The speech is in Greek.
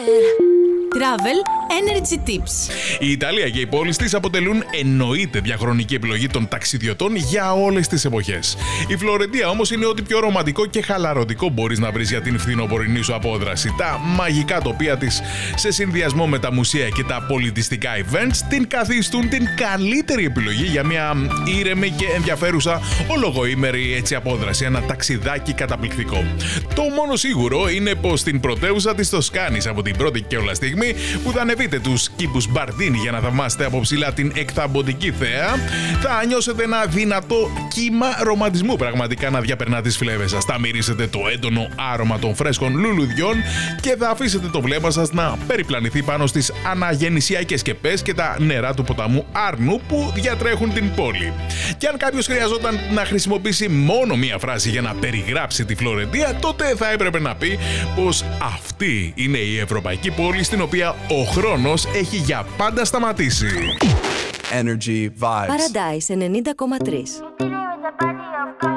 Travel Energy Tips. Η Ιταλία και οι πόλεις της αποτελούν εννοείται διαχρονική επιλογή των ταξιδιωτών για όλες τις εποχές. Η Φλωρεντία όμως είναι ό,τι πιο ρομαντικό και χαλαρωτικό μπορείς να βρεις για την φθινοπορεινή σου απόδραση. Τα μαγικά τοπία της, σε συνδυασμό με τα μουσεία και τα πολιτιστικά events, την καθιστούν την καλύτερη επιλογή για μια ήρεμη και ενδιαφέρουσα ολογοήμερη έτσι απόδραση. Ένα ταξιδάκι καταπληκτικό. Το μόνο σίγουρο είναι πως στην πρωτεύουσα της Τοσκάνης από την πρώτη και όλα στιγμή που θα ανεβείτε τους κήπους Μπαρδίνι για να θαυμάσετε από ψηλά την εκθαμποντική θέα, θα νιώσετε ένα δυνατό κύμα ρομαντισμού πραγματικά να διαπερνά τις φλέβες σας. Θα μυρίσετε το έντονο άρωμα των φρέσκων λουλουδιών και θα αφήσετε το βλέμμα σας να περιπλανηθεί πάνω στις αναγεννησιακές σκεπές και τα νερά του ποταμού Άρνου που διατρέχουν την πόλη. Και αν κάποιος χρειαζόταν να χρησιμοποιήσει μόνο μία φράση για να περιγράψει τη Φλωρεντία, τότε θα έπρεπε να πει πως αυτή είναι η ευρωπαϊκή πόλη στην οποία ο χρόνος έχει για πάντα σταματήσει. Energy Vibes. Paradise 90,3.